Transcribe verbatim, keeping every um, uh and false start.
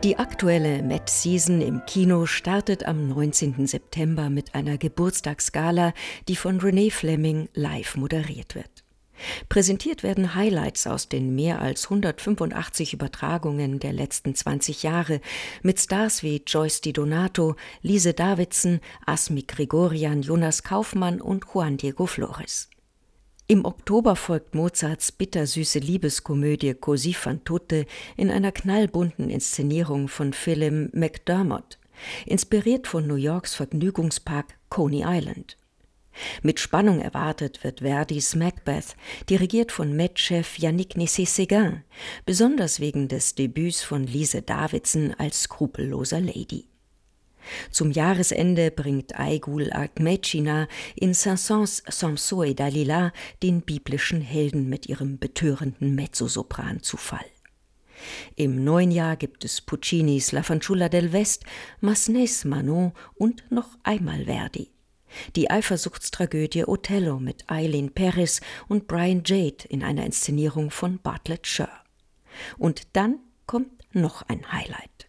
Die aktuelle Met Season im Kino startet am neunzehnten September mit einer Geburtstagsgala, die von Renee Fleming live moderiert wird. Präsentiert werden Highlights aus den mehr als hundertfünfundachtzig Übertragungen der letzten zwanzig Jahre mit Stars wie Joyce Di Donato, Lise Davidson, Asmik Grigorian, Jonas Kaufmann und Juan Diego Flores. Im Oktober folgt Mozarts bittersüße Liebeskomödie Così fan tutte in einer knallbunten Inszenierung von Phelim McDermott, inspiriert von New Yorks Vergnügungspark Coney Island. Mit Spannung erwartet wird Verdis Macbeth, dirigiert von Met-Chef Yannick Nézet-Séguin, besonders wegen des Debüts von Lise Davidson als skrupelloser Lady. Zum Jahresende bringt Aigul Akmechina in Saint-Saëns Samson et Dalila den biblischen Helden mit ihrem betörenden Mezzosopran zu Fall. Im neuen Jahr gibt es Puccinis La Fanciulla del West, Massenets Manon und noch einmal Verdi. Die Eifersuchtstragödie Othello mit Eileen Perez und Brian Jade in einer Inszenierung von Bartlett Sher. Und dann kommt noch ein Highlight.